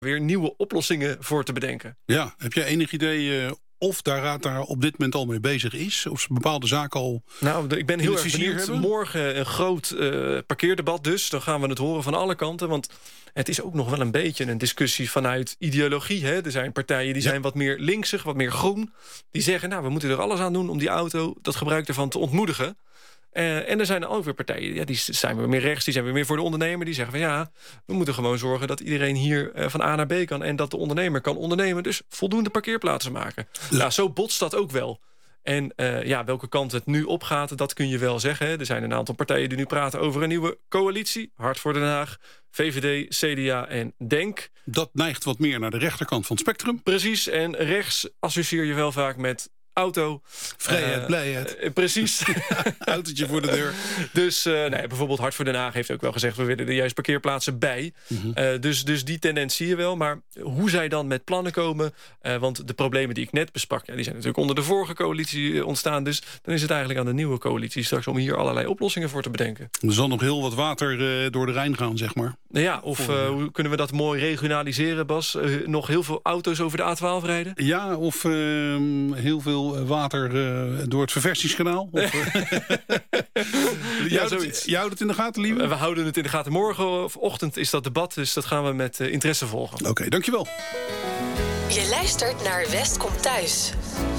weer nieuwe oplossingen voor te bedenken. Ja, heb jij enig idee of de raad daar op dit moment al mee bezig is? Of ze bepaalde zaken al Nou, ik ben heel erg benieuwd. hebben? Morgen een groot parkeerdebat dus. Dan gaan we het horen van alle kanten. Want het is ook nog wel een beetje een discussie vanuit ideologie. Hè? Er zijn partijen die zijn wat meer linksig, wat meer groen. Die zeggen, nou, we moeten er alles aan doen om die auto, dat gebruik ervan te ontmoedigen. En er zijn ook weer partijen, die zijn weer meer rechts, die zijn weer meer voor de ondernemer. Die zeggen van ja, we moeten gewoon zorgen dat iedereen hier van A naar B kan. En dat de ondernemer kan ondernemen. Dus voldoende parkeerplaatsen maken. Ja. Nou, zo botst dat ook wel. En welke kant het nu opgaat, dat kun je wel zeggen. Hè. Er zijn een aantal partijen die nu praten over een nieuwe coalitie. Hart voor Den Haag, VVD, CDA en DENK. Dat neigt wat meer naar de rechterkant van het spectrum. Precies, en rechts associeer je wel vaak met auto. Vrijheid, blijheid. Precies. Autootje voor de deur. Dus bijvoorbeeld Hart voor Den Haag heeft ook wel gezegd, we willen er juist parkeerplaatsen bij. Dus die tendens zie je wel. Maar hoe zij dan met plannen komen, want de problemen die ik net besprak, die zijn natuurlijk onder de vorige coalitie ontstaan. Dus dan is het eigenlijk aan de nieuwe coalitie straks om hier allerlei oplossingen voor te bedenken. Er zal nog heel wat water door de Rijn gaan, zeg maar. Ja, of hoe kunnen we dat mooi regionaliseren, Bas? Nog heel veel auto's over de A12 rijden? Ja, of heel veel water door het verversingskanaal. Je houdt het in de gaten, Lieve? We houden het in de gaten. Morgenochtend is dat debat, dus dat gaan we met interesse volgen. Oké, dankjewel. Je luistert naar West komt thuis.